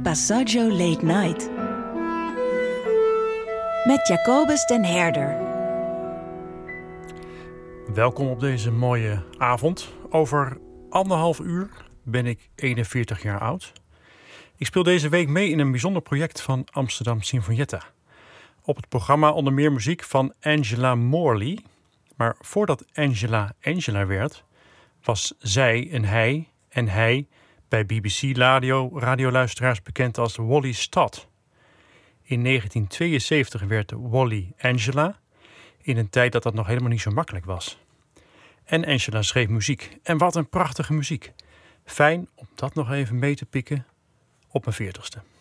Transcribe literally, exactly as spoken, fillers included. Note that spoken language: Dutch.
Passaggio Late Night. Met Jacobus den Herder. Welkom op deze mooie avond. Over anderhalf uur ben ik eenenveertig jaar oud. Ik speel deze week mee in een bijzonder project van Amsterdam Sinfonietta. Op het programma onder meer muziek van Angela Morley. Maar voordat Angela Angela werd, was zij een hij en hij bij B B C radio, radioluisteraars bekend als Wally Stott. In negentien tweeënzeventig werd Wally Angela, in een tijd dat dat nog helemaal niet zo makkelijk was. En Angela schreef muziek. En wat een prachtige muziek. Fijn om dat nog even mee te pikken op mijn veertigste.